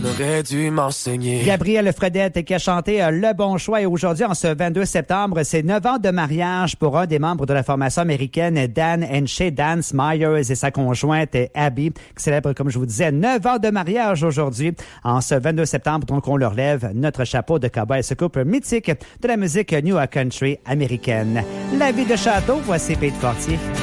Aurait dû m'enseigner. Gabrielle Fredette qui a chanté Le Bon Choix et aujourd'hui, en ce 22 septembre, c'est 9 ans de mariage pour un des membres de la formation américaine Dan and Shay Dance Myers et sa conjointe Abby, qui célèbre, comme je vous disais, 9 ans de mariage aujourd'hui. En ce 22 septembre, donc, on leur lève notre chapeau de cowboy, ce couple mythique de la musique New Country américaine. La vie de château, voici Pete Fortier.